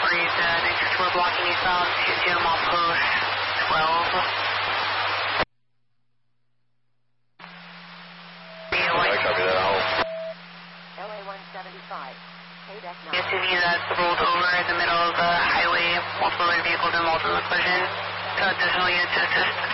stories, next to blocking eastbound to Jim on post 12. Copy that, I'll... LA 175. SUV that's rolled over in the middle of the highway, multiple vehicles and multiple collision. Additional units to assist.